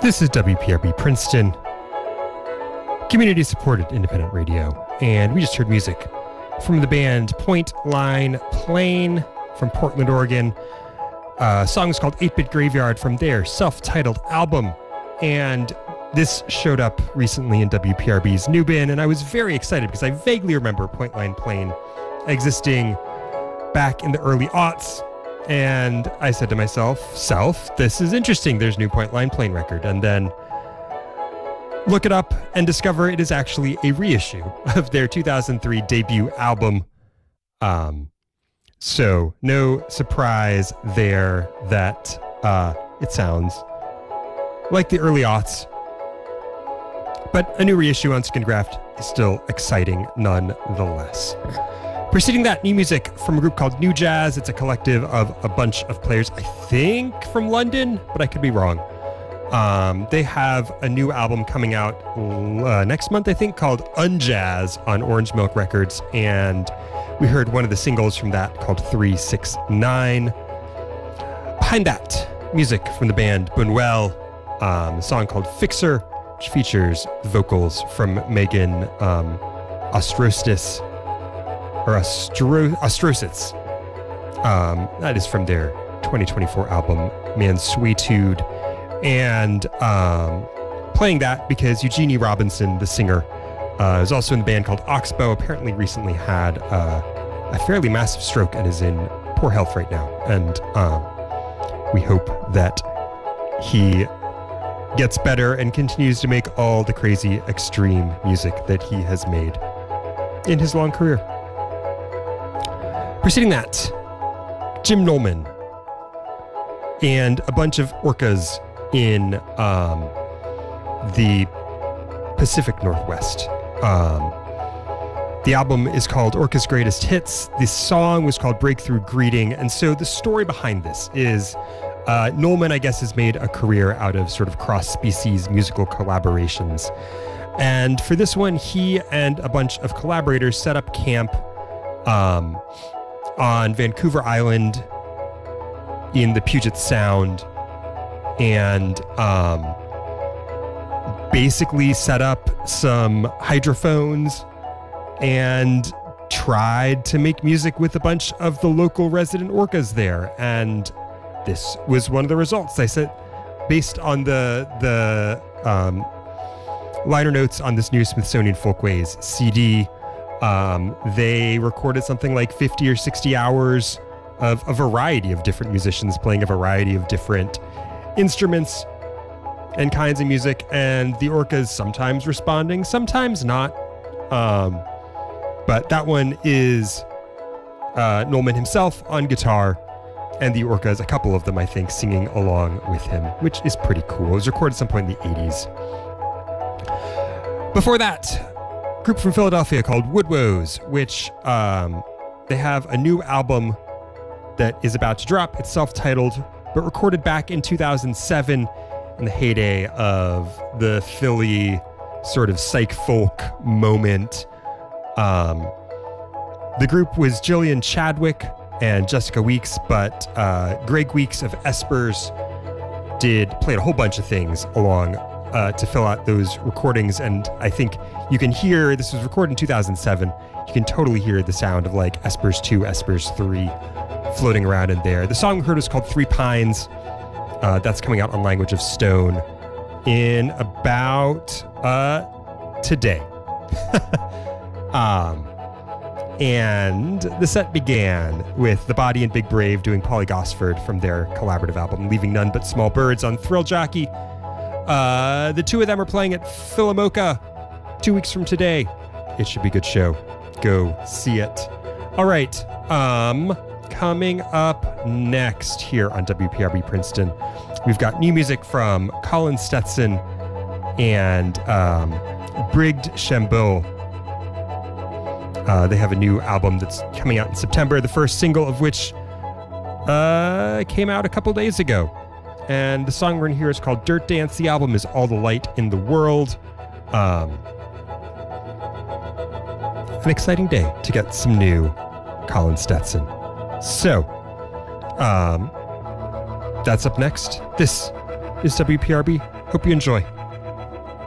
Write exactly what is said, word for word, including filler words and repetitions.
This is W P R B Princeton, community-supported independent radio, and we just heard music from the band Point Line Plane from Portland, Oregon. A song is called eight bit Graveyard from their self-titled album, and this showed up recently in W P R B's new bin, and I was very excited because I vaguely remember Point Line Plane existing back in the early aughts. And I said to myself, self, this is interesting. There's a new Point Line Plane record. And then look it up and discover it is actually a reissue of their two thousand three debut album. Um, so no surprise there that uh, it sounds like the early aughts. But a new reissue on Skingraft is still exciting nonetheless. Preceding that, new music from a group called New Jazz. It's a collective of a bunch of players, I think from London, but I could be wrong. Um, they have a new album coming out uh, next month, I think, called Unjazz on Orange Milk Records. And we heard one of the singles from that called three six nine. Behind that, music from the band Bunuel, um, a song called Fixer, which features vocals from Megan um, Ostrostis. Or Ostro- Ostrositz. Um, that is from their twenty twenty-four album, Mansuetude. And um, playing that because Eugenie Robinson, the singer, uh, is also in the band called Oxbow. Apparently recently had uh, a fairly massive stroke and is in poor health right now. And um, we hope that he gets better and continues to make all the crazy extreme music that he has made in his long career. Preceding that, Jim Nolman and a bunch of orcas in um, the Pacific Northwest. Um, the album is called Orca's Greatest Hits. The song was called Breakthrough Greeting. And so the story behind this is uh, Nolman, I guess, has made a career out of sort of cross-species musical collaborations. And for this one, he and a bunch of collaborators set up camp um, on Vancouver Island in the Puget Sound and um, basically set up some hydrophones and tried to make music with a bunch of the local resident orcas there. And this was one of the results. I said, based on the, the um, liner notes on this new Smithsonian Folkways C D, Um, they recorded something like fifty or sixty hours of a variety of different musicians playing a variety of different instruments and kinds of music, and the orcas sometimes responding, sometimes not. Um, but that one is uh, Nolman himself on guitar, and the orcas, a couple of them, I think, singing along with him, which is pretty cool. It was recorded at some point in the eighties. Before that, group from Philadelphia called Woodwoes, which um, they have a new album that is about to drop. It's self-titled, but recorded back in two thousand seven in the heyday of the Philly sort of psych folk moment. Um, the group was Jillian Chadwick and Jessica Weeks, but uh, Greg Weeks of Espers did played a whole bunch of things along Uh, to fill out those recordings, and I think you can hear, this was recorded in two thousand seven, you can totally hear the sound of like Espers two, Espers three floating around in there. The song we heard is called Three Pines. Uh, that's coming out on Language of Stone in about uh, today. um, and the set began with The Body and Big Brave doing Polly Gosford from their collaborative album Leaving None But Small Birds on Thrill Jockey. Uh, the two of them are playing at Philomoka two weeks from today. It should be a good show. Go see it. All right. Um, coming up next here on W P R B Princeton, we've got new music from Colin Stetson and um, Brigd Shambo. Uh, they have a new album that's coming out in September, the first single of which uh, came out a couple days ago. And the song we're in here is called Dirt Dance. The album is All the Light in the World. Um, an exciting day to get some new Colin Stetson. So, um, that's up next. This is W P R B. Hope you enjoy.